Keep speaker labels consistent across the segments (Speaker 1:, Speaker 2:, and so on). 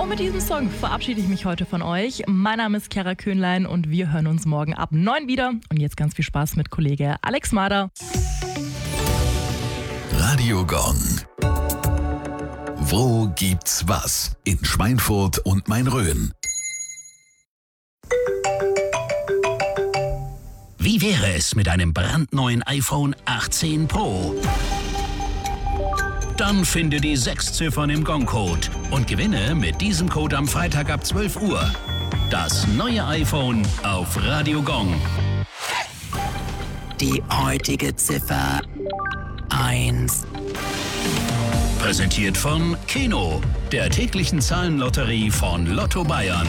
Speaker 1: Und mit diesem Song verabschiede ich mich heute von euch. Mein Name ist Chiara Köhnlein und wir hören uns morgen ab 9 wieder. Und jetzt ganz viel Spaß mit Kollege Alex Mader.
Speaker 2: Radio Gong. Wo gibt's was? In Schweinfurt und Main-Rhön.
Speaker 3: Wie wäre es mit einem brandneuen iPhone 18 Pro? Dann finde die 6 Ziffern im Gong-Code und gewinne mit diesem Code am Freitag ab 12 Uhr das neue iPhone auf Radio Gong.
Speaker 4: Die heutige Ziffer 1.
Speaker 3: Präsentiert von Keno, der täglichen Zahlenlotterie von Lotto Bayern.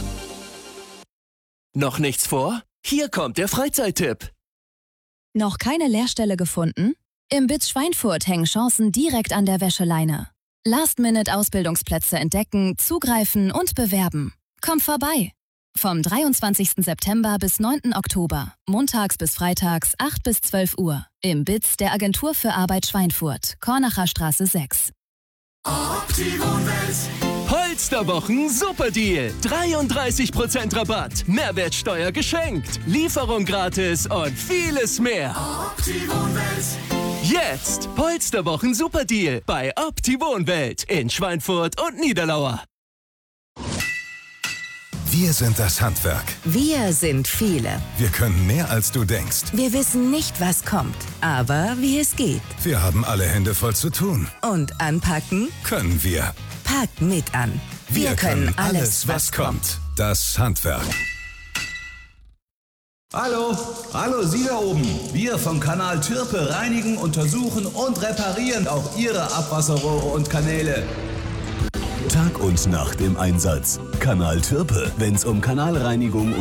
Speaker 5: Noch nichts vor? Hier kommt der Freizeittipp.
Speaker 6: Noch keine Lehrstelle gefunden? Im BITS Schweinfurt hängen Chancen direkt an der Wäscheleine. Last-Minute-Ausbildungsplätze entdecken, zugreifen und bewerben. Kommt vorbei! Vom 23. September bis 9. Oktober, montags bis freitags 8 bis 12 Uhr. Im BITS der Agentur für Arbeit Schweinfurt, Kornacher Straße 6.
Speaker 5: Polsterwochen Superdeal. 33% Rabatt, Mehrwertsteuer geschenkt, Lieferung gratis und vieles mehr. Jetzt Polsterwochen Superdeal bei Opti-Wohnwelt in Schweinfurt und Niederlauer.
Speaker 2: Wir sind das Handwerk.
Speaker 7: Wir sind viele.
Speaker 2: Wir können mehr, als du denkst.
Speaker 7: Wir wissen nicht, was kommt, aber wie es geht.
Speaker 2: Wir haben alle Hände voll zu tun.
Speaker 7: Und anpacken?
Speaker 2: Können wir.
Speaker 7: Packt mit an. Wir können alles, was kommt.
Speaker 2: Das Handwerk.
Speaker 8: Hallo, Sie da oben. Wir vom Kanal Türpe reinigen, untersuchen und reparieren auch Ihre Abwasserrohre und Kanäle.
Speaker 9: Tag und Nacht im Einsatz. Kanal Türpe, wenn's um Kanalreinigung